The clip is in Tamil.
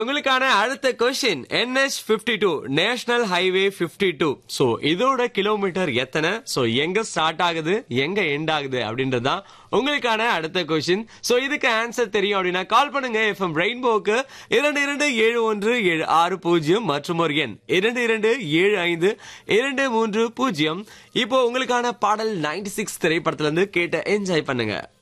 உங்களுக்கான அடுத்த question NH52 national highway 52. So இதோட கிலோமீட்டர் எத்தனை? சோ எங்க ஸ்டார்ட் ஆகுது, எங்க எண்ட் ஆகுது அப்படின்றதுதான் உங்களுக்கான அடுத்த கொஸ்டின். சோ இதுக்கு ஆன்சர் தெரியும் அப்படின்னா கால் பண்ணுங்க FM ரெயின்போக்கு 227176 மற்றும் ஒரு எண் 227523. இப்போ உங்களுக்கான பாடல் 96 திரைப்படத்துல இருந்து கேட்டு என்ஜாய் பண்ணுங்க.